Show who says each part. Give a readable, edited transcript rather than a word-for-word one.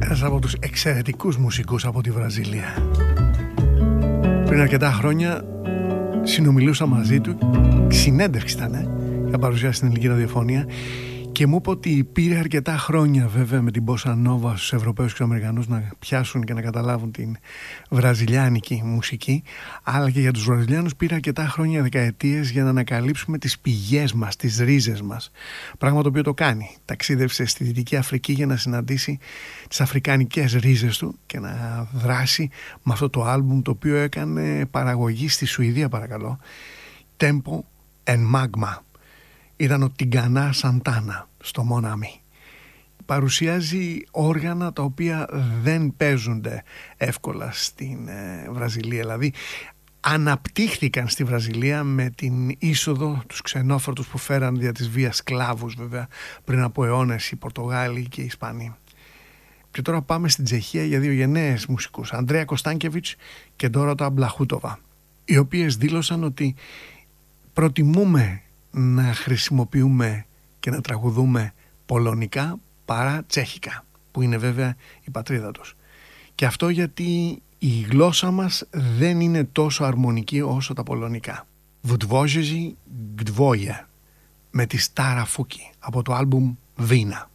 Speaker 1: Ένας από τους εξαιρετικούς μουσικούς από τη Βραζιλία. Πριν αρκετά χρόνια συνομιλούσα μαζί του, συνέντευξη ήταν, για παρουσιάσει στην ελληνική ραδιοφωνία, και μου είπε ότι πήρε αρκετά χρόνια βέβαια με την Bossa Nova στους Ευρωπαίους και τους Αμερικανούς να πιάσουν και να καταλάβουν την βραζιλιάνικη μουσική, αλλά και για τους Βραζιλιάνους πήρε αρκετά χρόνια, δεκαετίες, για να ανακαλύψουμε τις πηγές μας, τις ρίζες μας. Πράγμα το οποίο το κάνει. Ταξίδευσε στη Δυτική Αφρική για να συναντήσει τις αφρικανικές ρίζες του και να δράσει με αυτό το άλμπουμ, το οποίο έκανε παραγωγή στη Σουηδία, παρακαλώ, Tempo and Magma. Ήταν ο Τιγκανά Σαντάνα στο Μονάμι. Παρουσιάζει όργανα τα οποία δεν παίζονται εύκολα στην Βραζιλία. Δηλαδή αναπτύχθηκαν στη Βραζιλία με την είσοδο τους ξενόφερτους που φέραν δια της βίας σκλάβους, βέβαια, πριν από αιώνες, οι Πορτογάλοι και οι Ισπανοί. Και τώρα πάμε στην Τσεχία για δύο γενναίες μουσικούς, Ανδρέα Κωνστάνκεβιτς και Ντόρατα Μπλαχούτοβα, οι οποίες δήλωσαν ότι προτιμούμε να χρησιμοποιούμε και να τραγουδούμε πολωνικά παρά τσέχικα, που είναι βέβαια η πατρίδα τους. Και αυτό γιατί η γλώσσα μας δεν είναι τόσο αρμονική όσο τα πολωνικά. Wdwoży gdwoje με τη Στάρα Φούκη από το άλμπουμ Βίνα.